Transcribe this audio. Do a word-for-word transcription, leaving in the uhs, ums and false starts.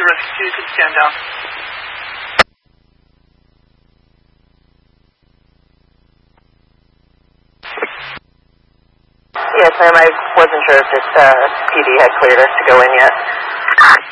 rescue, you can stand down. Yes, ma'am, I wasn't sure if this uh, P D had cleared us to go in yet.